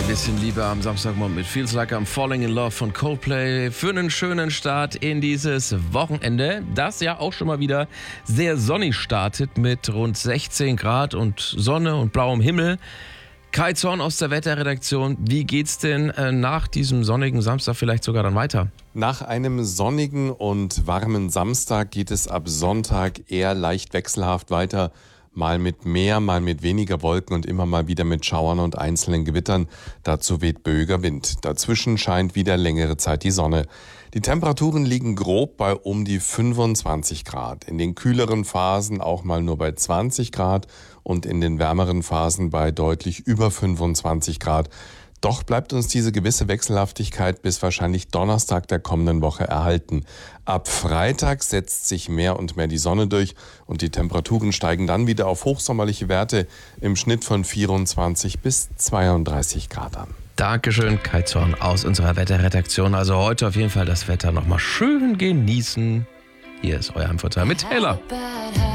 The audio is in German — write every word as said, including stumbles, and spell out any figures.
Bisschen Liebe am Samstagmorgen mit Feels Like I'm Falling in Love von Coldplay für einen schönen Start in dieses Wochenende, das ja auch schon mal wieder sehr sonnig startet mit rund sechzehn Grad und Sonne und blauem Himmel. Kai Zorn aus der Wetterredaktion, wie geht's denn äh, nach diesem sonnigen Samstag vielleicht sogar dann weiter? Nach einem sonnigen und warmen Samstag geht es ab Sonntag eher leicht wechselhaft weiter. Mal mit mehr, mal mit weniger Wolken und immer mal wieder mit Schauern und einzelnen Gewittern. Dazu weht böiger Wind. Dazwischen scheint wieder längere Zeit die Sonne. Die Temperaturen liegen grob bei um die fünfundzwanzig Grad. In den kühleren Phasen auch mal nur bei zwanzig Grad und in den wärmeren Phasen bei deutlich über fünfundzwanzig Grad. Doch bleibt uns diese gewisse Wechselhaftigkeit bis wahrscheinlich Donnerstag der kommenden Woche erhalten. Ab Freitag setzt sich mehr und mehr die Sonne durch und die Temperaturen steigen dann wieder auf hochsommerliche Werte im Schnitt von vierundzwanzig bis zweiunddreißig Grad an. Dankeschön, Kai Zorn aus unserer Wetterredaktion. Also heute auf jeden Fall das Wetter nochmal schön genießen. Hier ist euer Antworter mit Taylor.